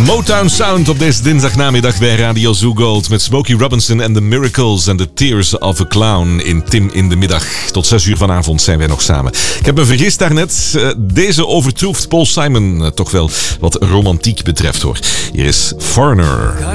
Motown Sound op deze dinsdagnamiddag bij Radio Zoo Gold met Smokey Robinson en The Miracles en The Tears of a Clown in Tim in de Middag. Tot 6 uur vanavond zijn wij nog samen. Ik heb me vergist daarnet. Deze overtroeft Paul Simon toch wel wat romantiek betreft hoor. Hier is Foreigner.